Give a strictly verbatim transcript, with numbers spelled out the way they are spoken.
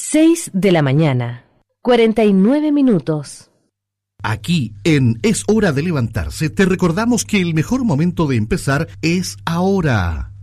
Seis de la mañana, cuarenta y nueve minutos. Aquí, en Es Hora de Levantarse, te recordamos que el mejor momento de empezar es ahora.